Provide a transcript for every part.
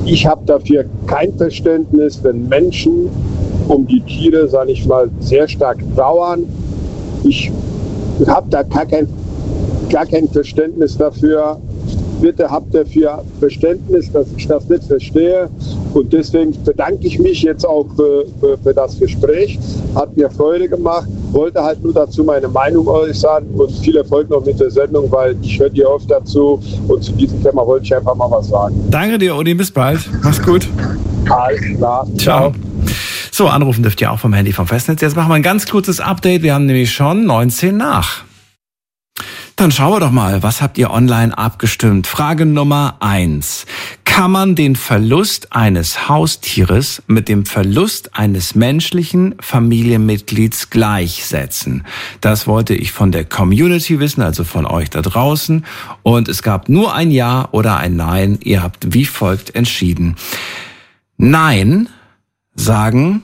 Ich habe dafür kein Verständnis, wenn Menschen um die Tiere, sage ich mal, sehr stark trauern. Ich habe da gar kein Verständnis dafür. Bitte habt dafür Verständnis, dass ich das nicht verstehe. Und deswegen bedanke ich mich jetzt auch für das Gespräch. Hat mir Freude gemacht. Wollte halt nur dazu meine Meinung äußern und viel Erfolg noch mit der Sendung, weil ich höre dir oft dazu. Und zu diesem Thema wollte ich einfach mal was sagen. Danke dir, Odi. Bis bald. Mach's gut. Alles klar. Ciao. So, anrufen dürft ihr auch vom Handy vom Festnetz. Jetzt machen wir ein ganz kurzes Update. Wir haben nämlich schon 19 nach. Dann schauen wir doch mal, was habt ihr online abgestimmt? Frage Nummer 1. Kann man den Verlust eines Haustieres mit dem Verlust eines menschlichen Familienmitglieds gleichsetzen? Das wollte ich von der Community wissen, also von euch da draußen. Und es gab nur ein Ja oder ein Nein. Ihr habt wie folgt entschieden. Nein sagen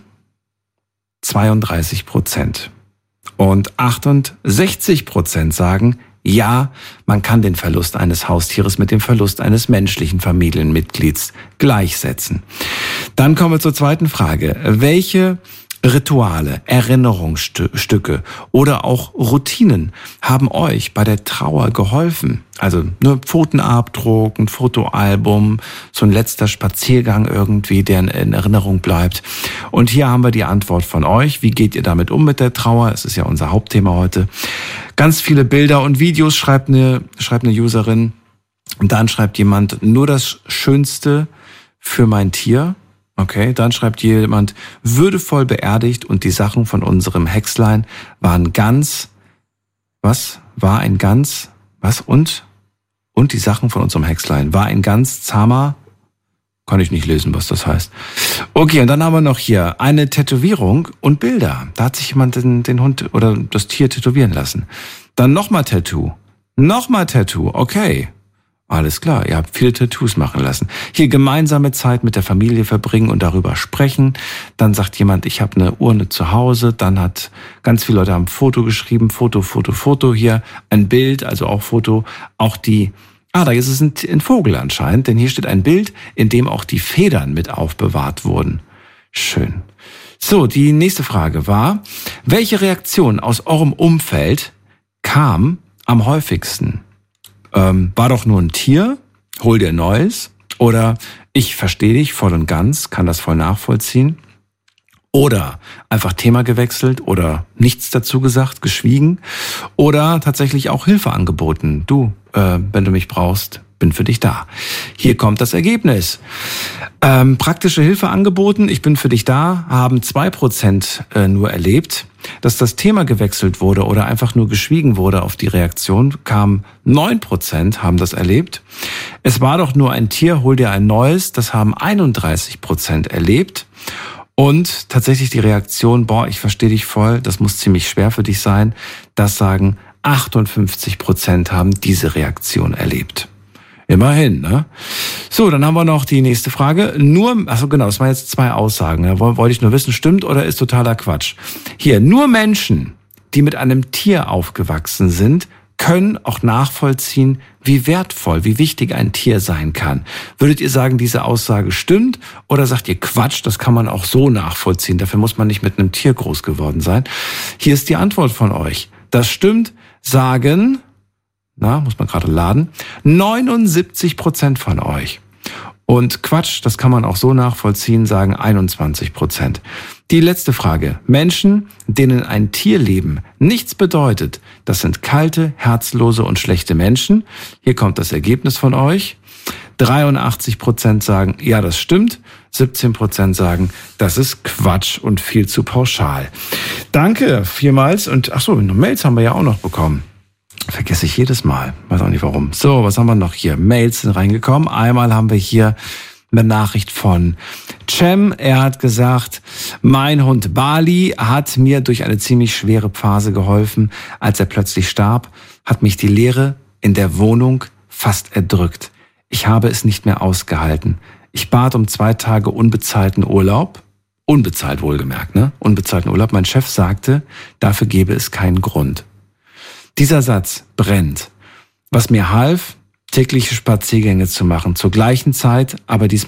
32% und 68% sagen, ja, man kann den Verlust eines Haustieres mit dem Verlust eines menschlichen Familienmitglieds gleichsetzen. Dann kommen wir zur zweiten Frage. Welche Rituale, Erinnerungsstücke oder auch Routinen haben euch bei der Trauer geholfen? Also nur Pfotenabdruck, ein Fotoalbum, so ein letzter Spaziergang irgendwie, der in Erinnerung bleibt. Und hier haben wir die Antwort von euch. Wie geht ihr damit um mit der Trauer? Es ist ja unser Hauptthema heute. Ganz viele Bilder und Videos schreibt eine Userin. Und dann schreibt jemand, nur das Schönste für mein Tier. Okay, dann schreibt jemand, würdevoll beerdigt und die Sachen von unserem Häckslein waren ganz, und die Sachen von unserem Häckslein war ein ganz zahmer, kann ich nicht lesen, was das heißt. Okay, und dann haben wir noch hier eine Tätowierung und Bilder. Da hat sich jemand den Hund oder das Tier tätowieren lassen. Dann nochmal Tattoo, okay. Alles klar, ihr habt viele Tattoos machen lassen. Hier gemeinsame Zeit mit der Familie verbringen und darüber sprechen. Dann sagt jemand, ich habe eine Urne zu Hause. Dann hat ganz viele Leute haben Foto geschrieben. Foto. Hier ein Bild, also auch Foto. Auch da ist es ein Vogel anscheinend, denn hier steht ein Bild, in dem auch die Federn mit aufbewahrt wurden. Schön. So, die nächste Frage war, welche Reaktion aus eurem Umfeld kam am häufigsten? War doch nur ein Tier, hol dir Neues. Oder ich verstehe dich voll und ganz, kann das voll nachvollziehen. Oder einfach Thema gewechselt oder nichts dazu gesagt, geschwiegen. Oder tatsächlich auch Hilfe angeboten. Du, wenn du mich brauchst, bin für dich da. Hier kommt das Ergebnis. Praktische Hilfe angeboten, ich bin für dich da, haben 2% nur erlebt. Dass das Thema gewechselt wurde oder einfach nur geschwiegen wurde auf die Reaktion, kam 9%, haben das erlebt. Es war doch nur ein Tier, hol dir ein neues, das haben 31% erlebt. Und tatsächlich die Reaktion, ich verstehe dich voll, das muss ziemlich schwer für dich sein, das sagen 58% haben diese Reaktion erlebt. Immerhin, ne? So, dann haben wir noch die nächste Frage. Das waren jetzt 2 Aussagen. Da wollte ich nur wissen, stimmt oder ist totaler Quatsch. Hier, nur Menschen, die mit einem Tier aufgewachsen sind, können auch nachvollziehen, wie wertvoll, wie wichtig ein Tier sein kann. Würdet ihr sagen, diese Aussage stimmt? Oder sagt ihr Quatsch, das kann man auch so nachvollziehen. Dafür muss man nicht mit einem Tier groß geworden sein. Hier ist die Antwort von euch. Das stimmt, sagen... muss man gerade laden, 79% von euch. Und Quatsch, das kann man auch so nachvollziehen, sagen 21%. Die letzte Frage. Menschen, denen ein Tierleben nichts bedeutet, das sind kalte, herzlose und schlechte Menschen. Hier kommt das Ergebnis von euch. 83% sagen, ja, das stimmt. 17% sagen, das ist Quatsch und viel zu pauschal. Danke vielmals. Und Mails haben wir ja auch noch bekommen. Vergesse ich jedes Mal. Weiß auch nicht warum. So, was haben wir noch hier? Mails sind reingekommen. Einmal haben wir hier eine Nachricht von Cem. Er hat gesagt, mein Hund Bali hat mir durch eine ziemlich schwere Phase geholfen. Als er plötzlich starb, hat mich die Leere in der Wohnung fast erdrückt. Ich habe es nicht mehr ausgehalten. Ich bat um 2 Tage unbezahlten Urlaub. Unbezahlt wohlgemerkt, ne? Unbezahlten Urlaub. Mein Chef sagte, dafür gebe es keinen Grund. Dieser Satz brennt. Was mir half, tägliche Spaziergänge zu machen, zur gleichen Zeit, aber diesmal